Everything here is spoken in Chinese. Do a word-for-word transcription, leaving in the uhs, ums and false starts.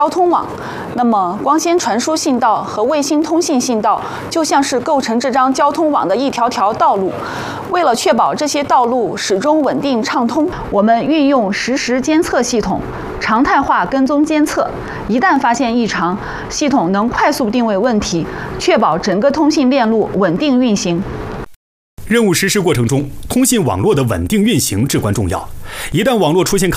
交通网。那么，光纤传输信道和卫星通信信道就像是构成这张交通网的一条条道路。为了确保这些道路始终稳定畅通，我们运用实时监测系统，常态化跟踪监测。一旦发现异常，系统能快速定位问题，确保整个通信链路稳定运行。 任务实施过程中，通信网络的稳定运行至关重要。一旦网络出现